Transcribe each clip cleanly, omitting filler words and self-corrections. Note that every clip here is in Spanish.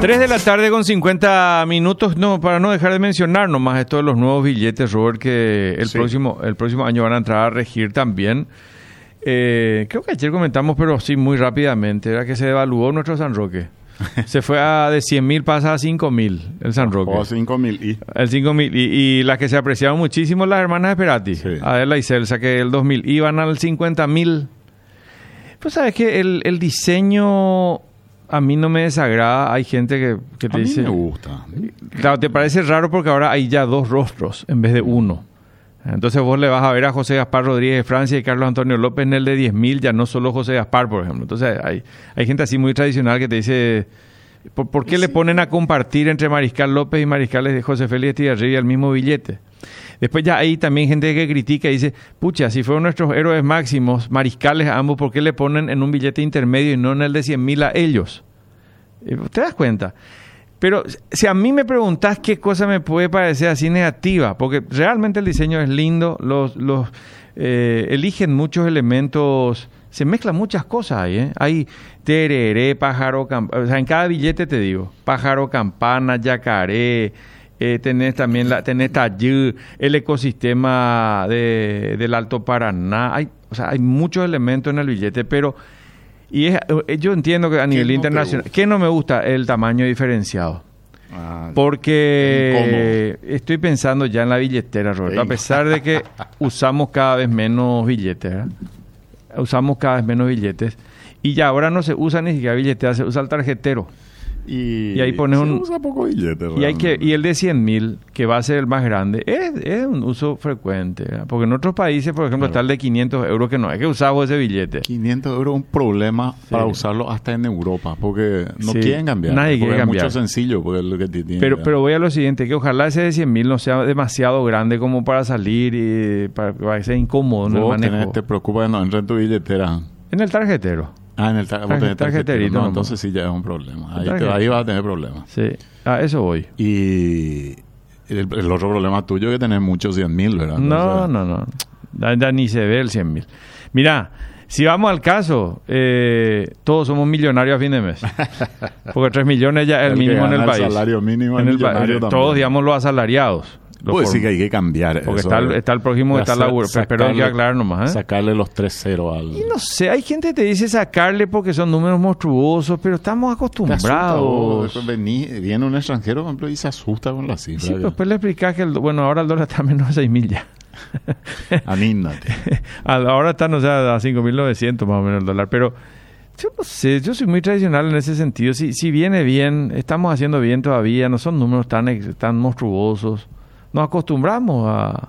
3 de la tarde con 50 minutos. No, para no dejar de mencionar nomás esto de los nuevos billetes, Robert, que el próximo año van a entrar a regir también. Creo que ayer comentamos, pero sí muy rápidamente, era que se devaluó nuestro San Roque. Se fue de 100.000 pasa a 5.000 el San Roque. 5.000 El 5.000 y las que se apreciaron muchísimo las hermanas Esperati, Adela y Celsa, que el 2.000 iban al 50.000. Pues sabes que el diseño a mí no me desagrada. Hay gente que te dice... A mí me gusta. Claro, te parece raro porque ahora hay ya 2 rostros en vez de 1. Entonces vos le vas a ver a José Gaspar Rodríguez de Francia y Carlos Antonio López en el de 10.000, ya no solo José Gaspar, por ejemplo. Entonces hay gente así muy tradicional que te dice... ¿Por qué le ponen a compartir entre Mariscal López y Mariscales de José Félix Estigarribia el mismo billete? Después ya hay también gente que critica y dice, pucha, si fueron nuestros héroes máximos, mariscales ambos, ¿por qué le ponen en un billete intermedio y no en el de 100.000 a ellos? ¿Te das cuenta? Pero si a mí me preguntás qué cosa me puede parecer así negativa, porque realmente el diseño es lindo, eligen muchos elementos, se mezclan muchas cosas ahí, ¿eh? Hay tereré, pájaro, o sea, en cada billete te digo, pájaro, campana, yacaré, tenés también tenés Tayú, el ecosistema del Alto Paraná, hay muchos elementos en el billete, pero yo entiendo que a nivel internacional, ¿qué no me gusta? El tamaño diferenciado. Porque estoy pensando ya en la billetera, Roberto, a pesar de que usamos cada vez menos billetes, ¿verdad? Usamos cada vez menos billetes y ya ahora no se usa ni siquiera billetera, se usa el tarjetero. Y ahí pones se usa poco billete, y el de 100.000, que va a ser el más grande, es un uso frecuente, ¿verdad? Porque en otros países, por ejemplo, está el de 500 euros, que no es que usamos ese billete. 500 euros es un problema para usarlo hasta en Europa, porque no quieren cambiar. Nadie quiere cambiar. Es mucho sencillo, porque es lo que te tiene. Pero voy a lo siguiente, que ojalá ese de 100.000 no sea demasiado grande como para salir y para que sea incómodo en el manejo. Te preocupa de no entrar en tu billetera. En el tarjetero. En el tarjeterito. No, entonces sí ya es un problema. Ahí vas a tener problemas. Sí, a eso voy. Y el otro problema tuyo es que tenés muchos 100.000, ¿verdad? No. Ya ni se ve el 100.000. Mira, si vamos al caso, todos somos millonarios a fin de mes. Porque 3 millones ya es el mínimo en el país. El salario mínimo en el país. Todos, digamos, los asalariados. Pues sí que hay que cambiar porque eso. Porque está el próximo, está la URSS. Pero hay que aclarar nomás, ¿eh? Sacarle los 3 ceros al... Y no sé, hay gente que te dice sacarle porque son números monstruosos, pero estamos acostumbrados. Viene un extranjero, por ejemplo, y se asusta con la cifra. Sí, después le explicás que ahora el dólar está menos de 6.000 ya. Aníndate. Ahora está, no sé, a 5.900 más o menos el dólar, pero... Yo no sé, yo soy muy tradicional en ese sentido. Si viene bien, estamos haciendo bien todavía, no son números tan monstruosos. Nos acostumbramos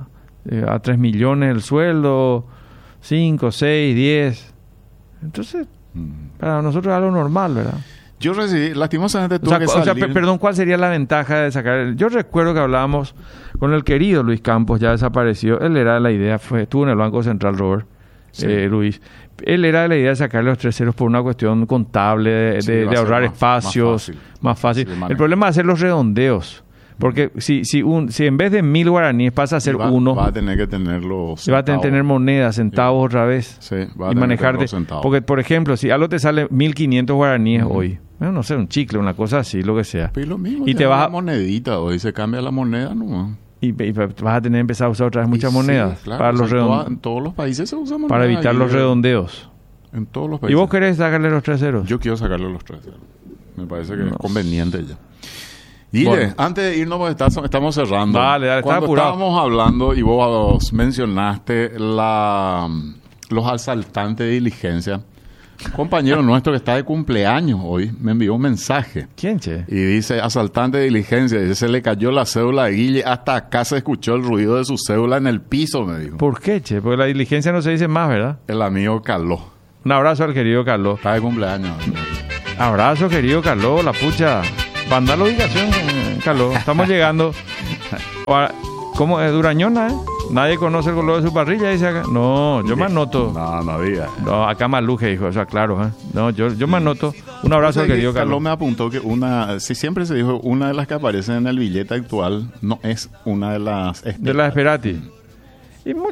a 3 millones el sueldo, 5, 6, 10. Entonces, para nosotros es algo normal, ¿verdad? Yo recibí, lastimosamente tuve que salir... Perdón, ¿cuál sería la ventaja de sacar? Yo recuerdo que hablábamos con el querido Luis Campos, ya desapareció. Él era de la idea, estuvo en el Banco Central, Robert, Luis. Él era de la idea de sacar los 3 ceros por una cuestión contable, de ahorrar espacios, más fácil. El problema es hacer los redondeos. Porque si en vez de 1.000 guaraníes pasa a ser 1, va a tener que tener los va a tener monedas, centavos otra vez. Sí, va a y tener manejarte. Porque, por ejemplo, si algo te sale 1.500 guaraníes hoy, bueno, no sé, un chicle, una cosa así, lo que sea. Pero lo mismo, y te vas a monedita, hoy se cambia la moneda, ¿no? Y vas a tener que empezar a usar otra vez muchas monedas. Claro, para los en todos los países se usa moneda. Para evitar los redondeos. En todos los países. ¿Y vos querés sacarle los 3 ceros? Yo quiero sacarle los 3 ceros. Me parece que es conveniente ya. Guille, antes de irnos, estamos cerrando. Dale, cuando estábamos hablando y vos mencionaste los asaltantes de diligencia, un compañero nuestro que está de cumpleaños hoy me envió un mensaje. ¿Quién, che? Y dice, asaltante de diligencia, dice, se le cayó la cédula a Guille, hasta acá se escuchó el ruido de su cédula en el piso, me dijo. ¿Por qué, che? Porque la diligencia no se dice más, ¿verdad? El amigo Carlos. Un abrazo al querido Carlos. Está de cumpleaños. Abrazo, querido Carlos, la pucha. Manda la ubicación, Carlos. Estamos llegando. ¿Cómo es Durañona, Nadie conoce el color de su parrilla, dice acá. No, yo me anoto. No diga. No, acá Maluje dijo, o sea, claro, No, yo me anoto. Un abrazo al querido Carlos. Carlos me apuntó que siempre se dijo, una de las que aparecen en el billete actual no es una de las... De las Esperati. Y